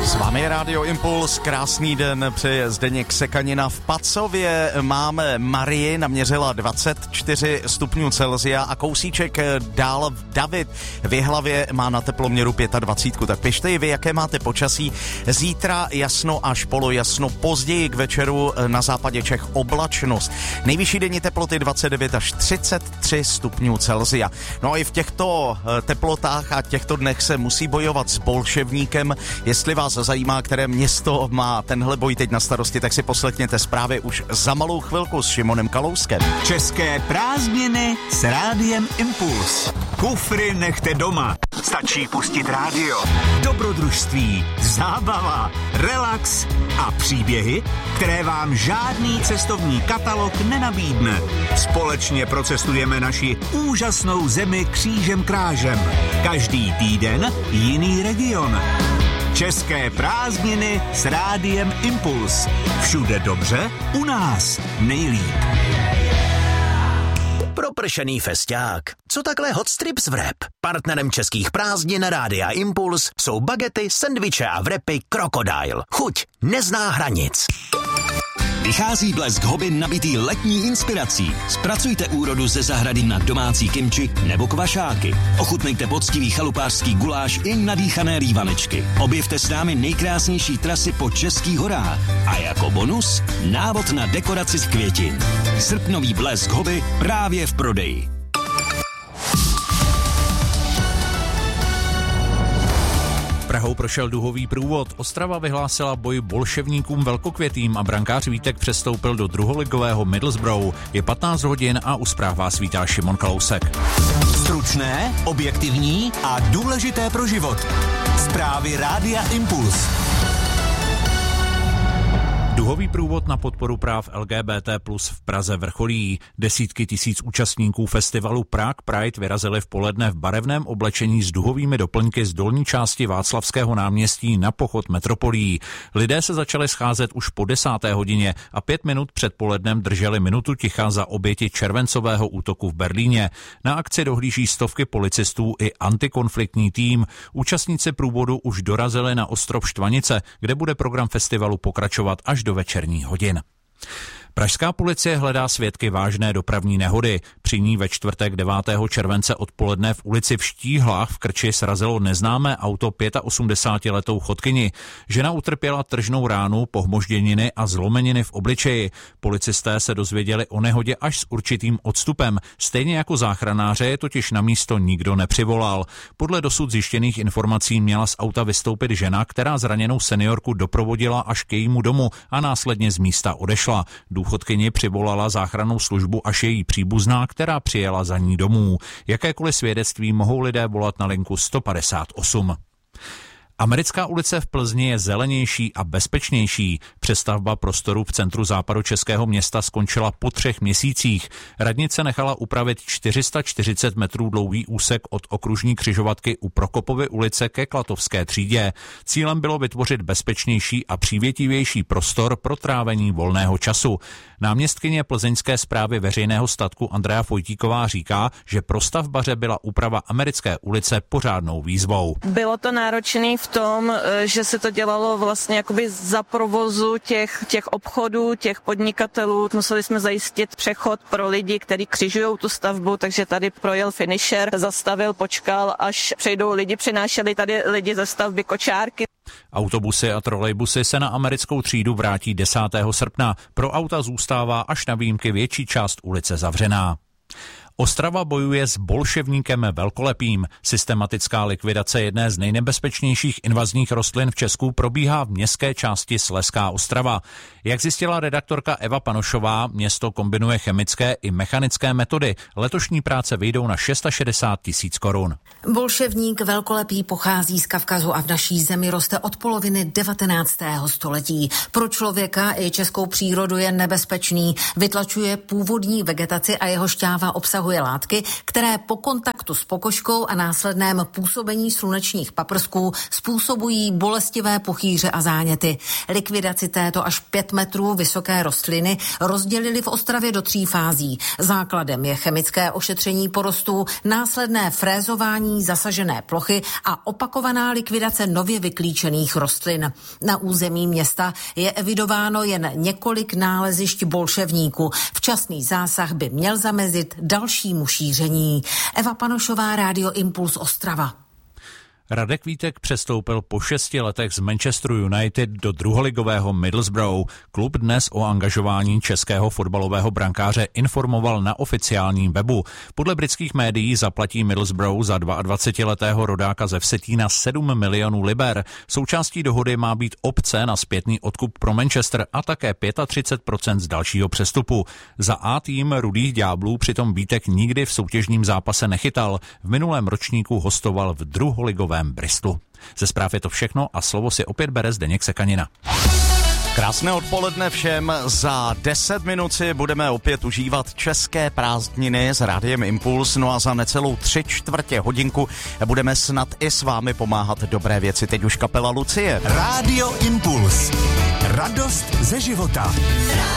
S vámi je Rádio Impuls, krásný den, přeje Zdeněk Sekanina. V Pacově máme Marii, naměřila 24 stupňů Celsia a kousíček dál David v Jihlavě má na teploměru 25. Tak pište i vy, jaké máte počasí. Zítra jasno až polojasno, později k večeru na západě Čech oblačnost. Nejvyšší denní teploty 29 až 33 stupňů Celsia. No a i v těchto teplotách a těchto dnech se musí bojovat s bolševníkem. Jestli vás zajímá, které město má tenhle boj teď na starosti, tak si poslechněte zprávy už za malou chvilku s Šimonem Kalouskem. České prázdniny s Rádiem Impuls. Kufry nechte doma. Stačí pustit rádio. Dobrodružství, zábava, relax a příběhy, které vám žádný cestovní katalog nenabídne. Společně procestujeme naši úžasnou zemi křížem krážem. Každý týden jiný region. České prázdniny s Rádiem Impuls. Všude dobře, u nás nejlíp. Propršený fesťák. Co takhle hot strips wrap? Partnerem českých prázdnin Rádia Impuls jsou bagety, sendviče a wrapy Crocodile. Chuť nezná hranic. Vychází Blesk Hobby nabitý letní inspirací. Zpracujte úrodu ze zahrady na domácí kimči nebo kvašáky. Ochutnejte poctivý chalupářský guláš i nadýchané rývanečky. Objevte s námi nejkrásnější trasy po českých horách. A jako bonus návod na dekoraci z květin. Srpnový Blesk Hobby právě v prodeji. Prahou prošel duhový průvod, Ostrava vyhlásila boj bolševníkům velkokvětým a brankář Vítek přestoupil do druholigového Middlesbrough. Je 15 hodin a u zpráv vás vítá Šimon Kalousek. Stručné, objektivní a důležité pro život. Zprávy Rádia Impuls. Duhový průvod na podporu práv LGBT plus v Praze vrcholí. Desítky tisíc účastníků festivalu Prague Pride vyrazili v poledne v barevném oblečení s duhovými doplňky z dolní části Václavského náměstí na pochod metropolí. Lidé se začali scházet už po 10. hodině a 5 minut před polednem drželi minutu ticha za oběti červencového útoku v Berlíně. Na akci dohlíží stovky policistů i antikonfliktní tým. Účastníci průvodu už dorazili na ostrov Štvanice, kde bude program festivalu pokračovat až do večerních hodin. Pražská policie hledá svědky vážné dopravní nehody. Při ní ve čtvrtek 9. července odpoledne v ulici v Štíhlách v Krči srazilo neznámé auto 85letou chodkyni. Žena utrpěla tržnou ránu, pohmožděniny a zlomeniny v obličeji. Policisté se dozvěděli o nehodě až s určitým odstupem. Stejně jako záchranáře je totiž na místo nikdo nepřivolal. Podle dosud zjištěných informací měla z auta vystoupit žena, která zraněnou seniorku doprovodila až k jejímu domu a následně z místa odešla. Důchodkyni přivolala záchrannou službu až její příbuzná, která přijela za ní domů. Jakékoliv svědectví mohou lidé volat na linku 158. Americká ulice v Plzni je zelenější a bezpečnější. Přestavba prostoru v centru západočeského města skončila po 3 měsících. Radnice nechala upravit 440 metrů dlouhý úsek od okružní křižovatky u Prokopovy ulice ke Klatovské třídě. Cílem bylo vytvořit bezpečnější a přívětivější prostor pro trávení volného času. Náměstkyně plzeňské správy veřejného statku Andrea Fojtíková říká, že pro stavbaře byla úprava Americké ulice pořádnou výzvou. Bylo to náročné v tom, že se to dělalo vlastně jakoby za provozu těch obchodů, těch podnikatelů. Museli jsme zajistit přechod pro lidi, kteří křižují tu stavbu, takže tady projel finisher, zastavil, počkal, až přejdou lidi, přinášeli tady lidi ze stavby kočárky. Autobusy a trolejbusy se na americkou třídu vrátí 10. srpna. Pro auta zůstává až na výjimky větší část ulice zavřená. Ostrava bojuje s bolševníkem velkolepým. Systematická likvidace jedné z nejnebezpečnějších invazních rostlin v Česku probíhá v městské části Slezská Ostrava. Jak zjistila redaktorka Eva Panošová, město kombinuje chemické i mechanické metody. Letošní práce vyjdou na 660 000 korun. Bolševník velkolepý pochází z Kavkazu a v naší zemi roste od poloviny 19. století. Pro člověka i českou přírodu je nebezpečný. Vytlačuje původní vegetaci a jeho šťáva obsahuje obsahuje látky, které po kontaktu s pokožkou a následném působení slunečních paprsků způsobují bolestivé pochýře a záněty. Likvidaci této až 5 metrů vysoké rostliny rozdělili v Ostravě do 3 fází. Základem je chemické ošetření porostů, následné frézování zasažené plochy a opakovaná likvidace nově vyklíčených rostlin. Na území města je evidováno jen několik nálezišť bolševníků. Včasný zásah by měl zamezit dalšímu šíření. Eva Panošová, Rádio Impuls Ostrava. Radek Vítek přestoupil po 6 letech z Manchesteru United do druholigového Middlesbrough. Klub dnes o angažování českého fotbalového brankáře informoval na oficiálním webu. Podle britských médií zaplatí Middlesbrough za 22letého rodáka ze Vsetína 7 milionů liber. Součástí dohody má být opce na zpětný odkup pro Manchester a také 35% z dalšího přestupu. Za A tým Rudých ďáblů přitom Vítek nikdy v soutěžním zápase nechytal. V minulém ročníku hostoval v druholigovém Bristolu. Ze zpráv je to všechno a slovo si opět bere Zdeněk Sekanina. Krásné odpoledne všem. Za 10 minut si budeme opět užívat české prázdniny s Rádiem Impuls, no a za necelou 3/4 hodinku budeme snad i s vámi pomáhat dobré věci. Teď už kapela Lucie. Rádio Impuls. Radost ze života.